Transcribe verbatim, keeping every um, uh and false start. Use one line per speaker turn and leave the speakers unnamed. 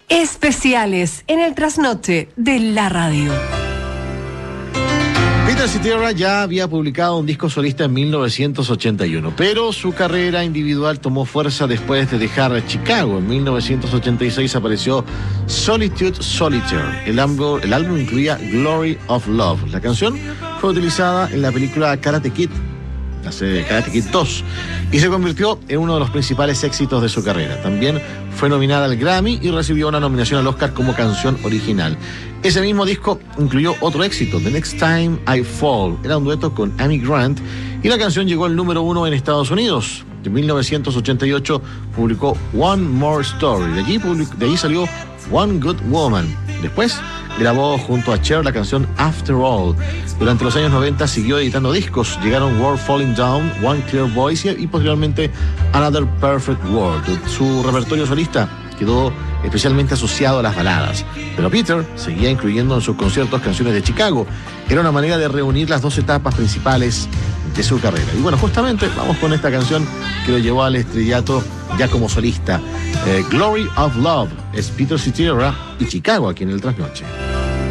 Especiales en el trasnoche de la radio.
Peter Cetera ya había publicado un disco solista en mil novecientos ochenta y uno, pero su carrera individual tomó fuerza después de dejar Chicago. En mil novecientos ochenta y seis apareció Solitude Solitaire. El álbum, el álbum incluía Glory of Love. La canción fue utilizada en la película Karate Kid, la serie de Karate Kid dos, y se convirtió en uno de los principales éxitos de su carrera. También fue nominada al Grammy y recibió una nominación al Oscar como canción original. Ese mismo disco incluyó otro éxito, The Next Time I Fall. Era un dueto con Amy Grant y la canción llegó al número uno en Estados Unidos. En mil novecientos ochenta y ocho publicó One More Story. De allí, public- de allí salió One Good Woman. Después grabó junto a Cher la canción After All. Durante los años noventa siguió editando discos. Llegaron World Falling Down, One Clear Voice y posteriormente Another Perfect World. Su repertorio solista quedó especialmente asociado a las baladas, pero Peter seguía incluyendo en sus conciertos canciones de Chicago. Era una manera de reunir las dos etapas principales de su carrera. Y bueno, justamente vamos con esta canción que lo llevó al estrellato ya como solista. eh, Glory of Love es Peter Cetera y Chicago aquí en el Trasnoche.